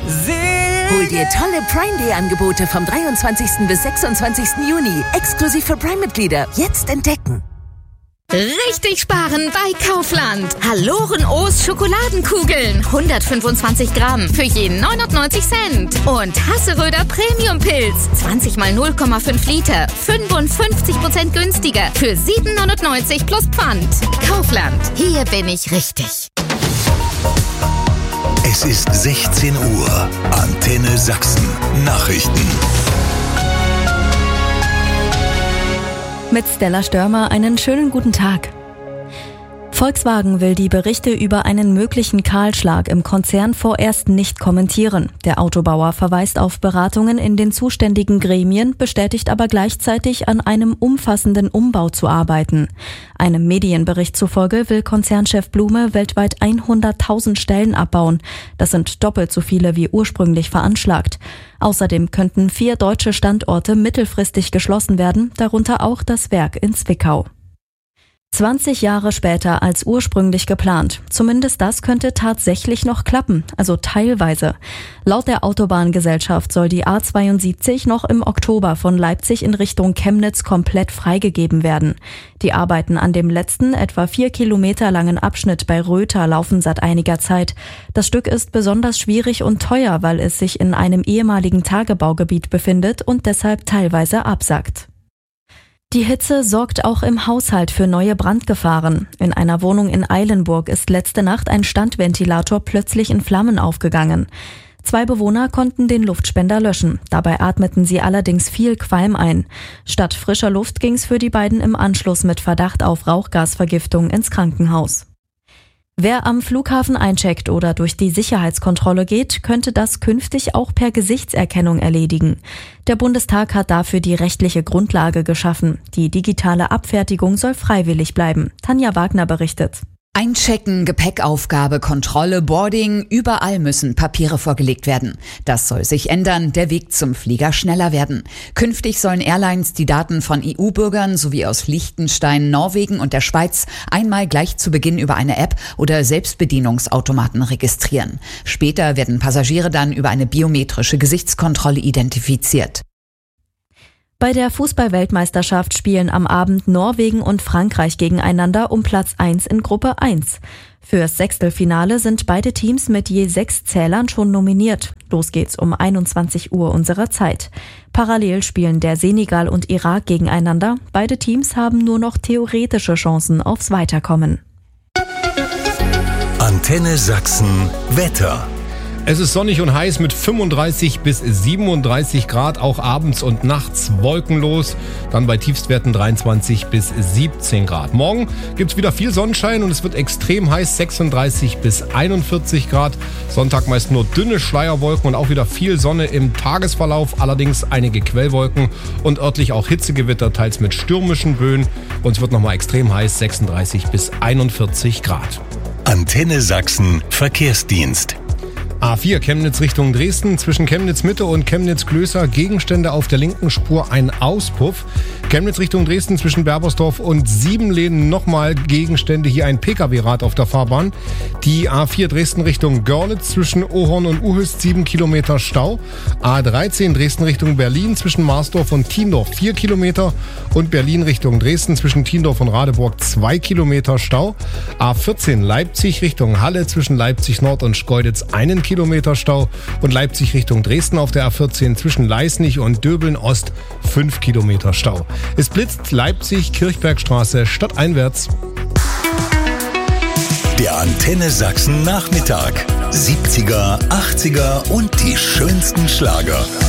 Hol dir tolle Prime Day Angebote vom 23. bis 26. Juni. Exklusiv für Prime-Mitglieder. Jetzt entdecken. Richtig sparen bei Kaufland. Haloren O's Schokoladenkugeln. 125 Gramm für jeden 99 Cent. Und Hasseröder Premium Pilz. 20 mal 0,5 Liter. 55% günstiger. Für 7,99 plus Pfand. Kaufland. Hier bin ich richtig. Es ist 16 Uhr. Antenne Sachsen. Nachrichten. Mit Stella Störmer einen schönen guten Tag. Volkswagen will die Berichte über einen möglichen Kahlschlag im Konzern vorerst nicht kommentieren. Der Autobauer verweist auf Beratungen in den zuständigen Gremien, bestätigt aber gleichzeitig, an einem umfassenden Umbau zu arbeiten. Einem Medienbericht zufolge will Konzernchef Blume weltweit 100.000 Stellen abbauen. Das sind doppelt so viele wie ursprünglich veranschlagt. Außerdem könnten 4 deutsche Standorte mittelfristig geschlossen werden, darunter auch das Werk in Zwickau. 20 Jahre später als ursprünglich geplant. Zumindest das könnte tatsächlich noch klappen, also teilweise. Laut der Autobahngesellschaft soll die A72 noch im Oktober von Leipzig in Richtung Chemnitz komplett freigegeben werden. Die Arbeiten an dem letzten, etwa 4 Kilometer langen Abschnitt bei Röther laufen seit einiger Zeit. Das Stück ist besonders schwierig und teuer, weil es sich in einem ehemaligen Tagebaugebiet befindet und deshalb teilweise absackt. Die Hitze sorgt auch im Haushalt für neue Brandgefahren. In einer Wohnung in Eilenburg ist letzte Nacht ein Standventilator plötzlich in Flammen aufgegangen. 2 Bewohner konnten den Luftspender löschen. Dabei atmeten sie allerdings viel Qualm ein. Statt frischer Luft ging's für die beiden im Anschluss mit Verdacht auf Rauchgasvergiftung ins Krankenhaus. Wer am Flughafen eincheckt oder durch die Sicherheitskontrolle geht, könnte das künftig auch per Gesichtserkennung erledigen. Der Bundestag hat dafür die rechtliche Grundlage geschaffen. Die digitale Abfertigung soll freiwillig bleiben. Tanja Wagner berichtet. Einchecken, Gepäckaufgabe, Kontrolle, Boarding, überall müssen Papiere vorgelegt werden. Das soll sich ändern, der Weg zum Flieger schneller werden. Künftig sollen Airlines die Daten von EU-Bürgern sowie aus Liechtenstein, Norwegen und der Schweiz einmal gleich zu Beginn über eine App oder Selbstbedienungsautomaten registrieren. Später werden Passagiere dann über eine biometrische Gesichtskontrolle identifiziert. Bei der Fußball-Weltmeisterschaft spielen am Abend Norwegen und Frankreich gegeneinander um Platz 1 in Gruppe 1. Fürs Sechstelfinale sind beide Teams mit je 6 Zählern schon nominiert. Los geht's um 21 Uhr unserer Zeit. Parallel spielen der Senegal und Irak gegeneinander. Beide Teams haben nur noch theoretische Chancen aufs Weiterkommen. Antenne Sachsen Wetter. Es ist sonnig und heiß mit 35 bis 37 Grad, auch abends und nachts wolkenlos, dann bei Tiefstwerten 23 bis 17 Grad. Morgen gibt's wieder viel Sonnenschein und es wird extrem heiß, 36 bis 41 Grad. Sonntag meist nur dünne Schleierwolken und auch wieder viel Sonne im Tagesverlauf, allerdings einige Quellwolken und örtlich auch Hitzegewitter, teils mit stürmischen Böen. Und es wird nochmal extrem heiß, 36 bis 41 Grad. Antenne Sachsen Verkehrsdienst. A4 Chemnitz Richtung Dresden, zwischen Chemnitz Mitte und Chemnitz Klößer Gegenstände auf der linken Spur, ein Auspuff. Chemnitz Richtung Dresden zwischen Berbersdorf und Siebenlehnen nochmal Gegenstände, hier ein Pkw-Rad auf der Fahrbahn. Die A4 Dresden Richtung Görlitz zwischen Ohorn und Uhüst 7 Kilometer Stau. A13 Dresden Richtung Berlin zwischen Marsdorf und Tiendorf 4 Kilometer und Berlin Richtung Dresden zwischen Tiendorf und Radeburg 2 Kilometer Stau. A14 Leipzig Richtung Halle zwischen Leipzig Nord und Schkeuditz 1 Kilometer Stau und Leipzig Richtung Dresden auf der A14 zwischen Leisnig und Döbeln Ost 5 Kilometer Stau. Es blitzt Leipzig Kirchbergstraße stadteinwärts. Der Antenne Sachsen Nachmittag. 70er, 80er und die schönsten Schlager.